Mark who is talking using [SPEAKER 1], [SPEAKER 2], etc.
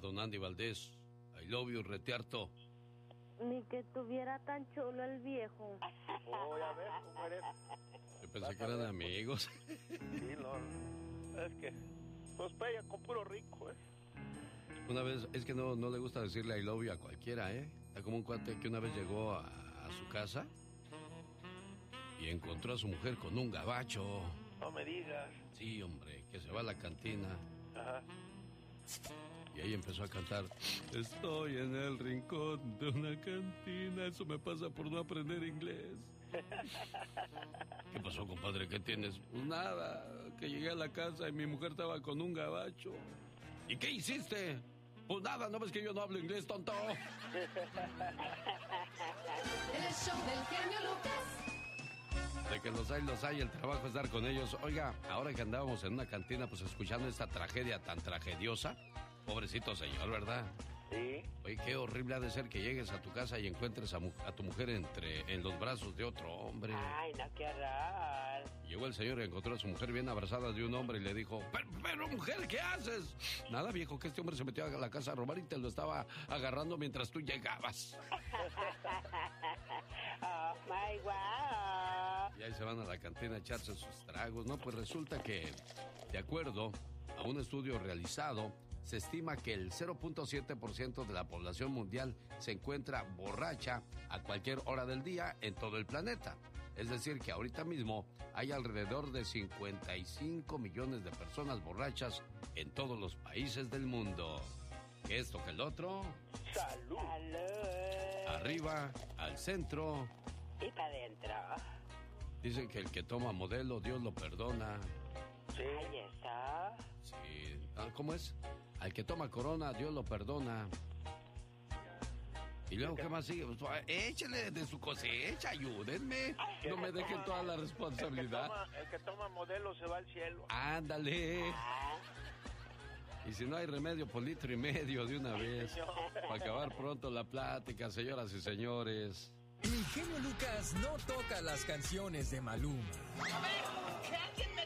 [SPEAKER 1] don Andy Valdés. I love you, retiarto.
[SPEAKER 2] Ni que tuviera tan chulo el viejo.
[SPEAKER 3] Oh, ya ves cómo eres.
[SPEAKER 1] Yo pensé que eran amigos.
[SPEAKER 3] Sí, no. Es que pues pega con puro rico,
[SPEAKER 1] Una vez, es que no le gusta decirle I love you a cualquiera, Está como un cuate que una vez llegó a su casa y encontró a su mujer con un gabacho.
[SPEAKER 3] No me digas.
[SPEAKER 1] Sí, hombre, que se va a la cantina.
[SPEAKER 3] Ajá.
[SPEAKER 1] Y ahí empezó a cantar: estoy en el rincón de una cantina, eso me pasa por no aprender inglés. ¿Qué pasó, compadre? ¿Qué tienes? Pues nada, que llegué a la casa y mi mujer estaba con un gabacho. ¿Y qué hiciste? Pues nada, ¿no ves que yo no hablo inglés, tonto?
[SPEAKER 4] El show del genio Lucas.
[SPEAKER 1] De que los hay, el trabajo es dar con ellos. Oiga, ahora que andábamos en una cantina, pues escuchando esta tragedia tan tragediosa, pobrecito señor, ¿verdad?
[SPEAKER 3] Sí.
[SPEAKER 1] Oye, qué horrible ha de ser que llegues a tu casa y encuentres a tu mujer en los brazos de otro hombre.
[SPEAKER 5] Ay, no, qué horror.
[SPEAKER 1] Llegó el señor y encontró a su mujer bien abrazada de un hombre y le dijo: pero mujer, ¿qué haces? Nada, viejo, que este hombre se metió a la casa a robar y te lo estaba agarrando mientras tú llegabas.
[SPEAKER 5] Oh, my wow.
[SPEAKER 1] Y ahí se van a la cantina a echarse sus tragos, ¿no? Pues resulta que, de acuerdo a un estudio realizado, se estima que el 0.7% de la población mundial se encuentra borracha a cualquier hora del día en todo el planeta. Es decir, que ahorita mismo hay alrededor de 55 millones de personas borrachas en todos los países del mundo. ¿Qué esto que el otro?
[SPEAKER 3] ¡Salud!
[SPEAKER 5] Salud.
[SPEAKER 1] Arriba, al centro.
[SPEAKER 5] Y para adentro.
[SPEAKER 1] Dicen que el que toma Modelo, Dios lo perdona.
[SPEAKER 3] Sí.
[SPEAKER 5] Ay, eso.
[SPEAKER 1] Sí. ¿Cómo es? Al que toma Corona, Dios lo perdona. Y luego, ¿qué más sigue? Pues, échale de su cosecha, ayúdenme. No me dejen toda la responsabilidad.
[SPEAKER 3] El que toma Modelo se va al cielo.
[SPEAKER 1] Ándale. Y si no hay remedio, por 1,5 litros de una vez. Para acabar pronto la plática, señoras y señores.
[SPEAKER 6] El genio Lucas no toca las canciones de Maluma.
[SPEAKER 7] A ver, que alguien me